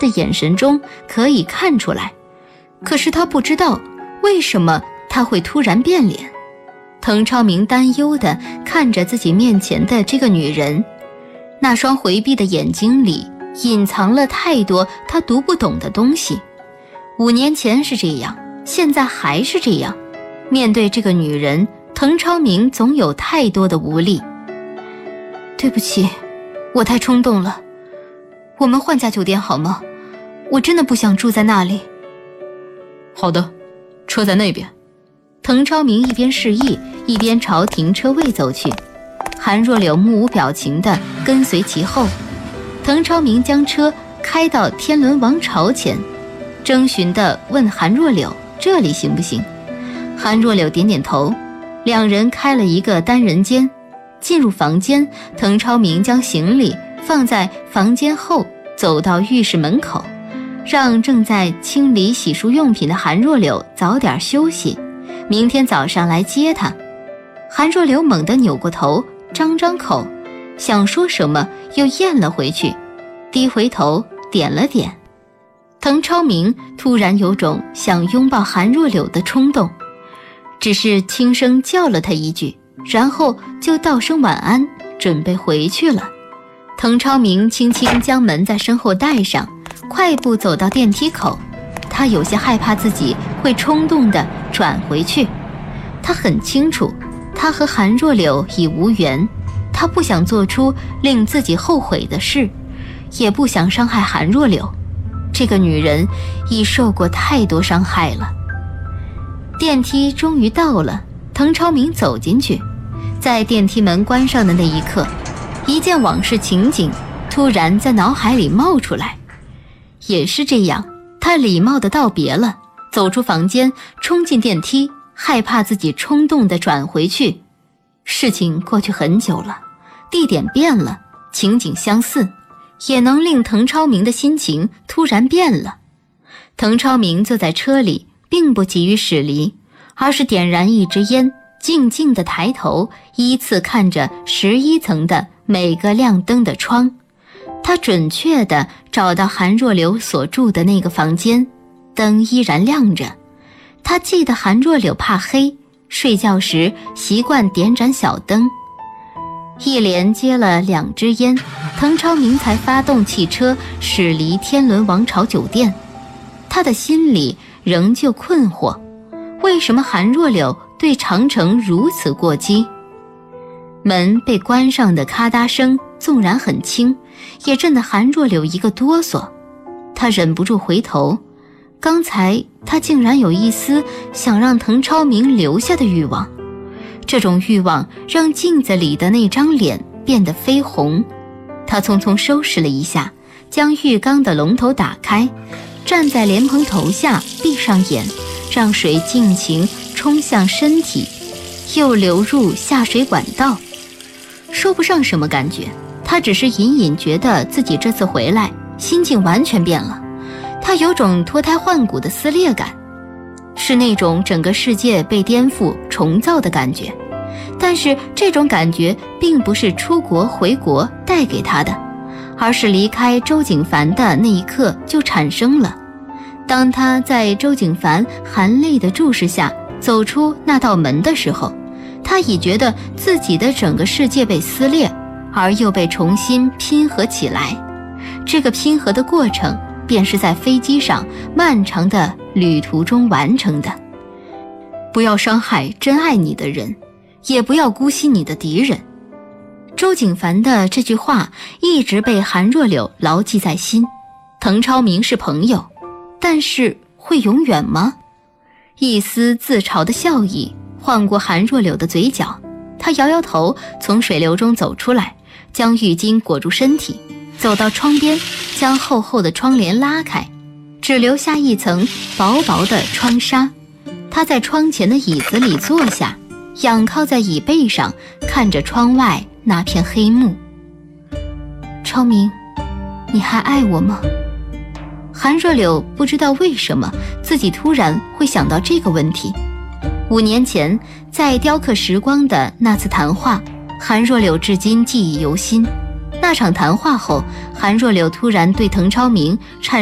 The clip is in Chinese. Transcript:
的眼神中可以看出来，可是他不知道为什么他会突然变脸。滕超明担忧地看着自己面前的这个女人，那双回避的眼睛里隐藏了太多他读不懂的东西。5年前是这样，现在还是这样。面对这个女人，滕超明总有太多的无力。对不起，我太冲动了，我们换家酒店好吗？我真的不想住在那里。 好的，车在那边。 滕超明一边示意，一边朝停车位走去。韩若柳目无表情地跟随其后。滕超明将车开到天伦王朝前，征询地问韩若柳这里行不行。韩若柳点点头，两人开了一个单人间。进入房间，滕超明将行李放在房间后，走到浴室门口，让正在清理洗漱用品的韩若柳早点休息，明天早上来接他。韩若柳猛地扭过头，张张口，想说什么又咽了回去，低回头点了点。滕超明突然有种想拥抱韩若柳的冲动，只是轻声叫了他一句，然后就道声晚安，准备回去了。滕超明轻轻将门在身后带上，快步走到电梯口。他有些害怕自己会冲动地转回去。他很清楚，他和韩若柳已无缘，他不想做出令自己后悔的事，也不想伤害韩若柳。这个女人已受过太多伤害了。电梯终于到了，滕超明走进去。在电梯门关上的那一刻，一件往事情景突然在脑海里冒出来。也是这样，他礼貌地道别了，走出房间，冲进电梯，害怕自己冲动地转回去。事情过去很久了，地点变了，情景相似，也能令滕超明的心情突然变了。滕超明坐在车里，并不急于驶离，而是点燃一支烟，静静地抬头，依次看着11层的每个亮灯的窗。他准确地找到韩若柳所住的那个房间，灯依然亮着。他记得韩若柳怕黑，睡觉时习惯点盏小灯。一连接了2支烟，滕超明才发动汽车驶离天伦王朝酒店。他的心里仍旧困惑，为什么韩若柳对长城如此过激？门被关上的咔嗒声纵然很轻，也震得韩若柳一个哆嗦。他忍不住回头，刚才他竟然有一丝想让滕超明留下的欲望。这种欲望让镜子里的那张脸变得绯红。他匆匆收拾了一下，将浴缸的龙头打开，站在莲蓬头下，闭上眼，让水尽情冲向身体，又流入下水管道。说不上什么感觉，他只是隐隐觉得自己这次回来心境完全变了。他有种脱胎换骨的撕裂感，是那种整个世界被颠覆重造的感觉。但是这种感觉并不是出国回国带给他的，而是离开周景凡的那一刻就产生了。当他在周景凡含泪的注视下走出那道门的时候，他已觉得自己的整个世界被撕裂，而又被重新拼合起来。这个拼合的过程便是在飞机上漫长的旅途中完成的。不要伤害真爱你的人，也不要姑息你的敌人。周景凡的这句话一直被韩若柳牢记在心。滕超明是朋友，但是会永远吗？一丝自嘲的笑意晃过韩若柳的嘴角，他摇摇头，从水流中走出来，将浴巾裹住身体，走到窗边，将厚厚的窗帘拉开，只留下一层薄薄的窗纱。他在窗前的椅子里坐下，仰靠在椅背上，看着窗外那片黑幕。超明，你还爱我吗？韩若柳不知道为什么自己突然会想到这个问题。5年前在雕刻时光的那次谈话，韩若柳至今记忆犹新。那场谈话后，韩若柳突然对滕超明产